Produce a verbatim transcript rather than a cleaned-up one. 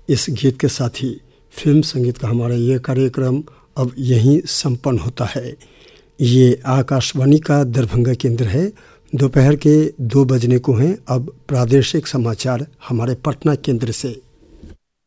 इस गीत के साथ ही फिल्म संगीत का हमारा ये कार्यक्रम अब यहीं संपन्न होता है। ये आकाशवाणी का दरभंगा केंद्र है। दोपहर के दो बजने को हैं। अब प्रादेशिक समाचार हमारे पटना केंद्र से।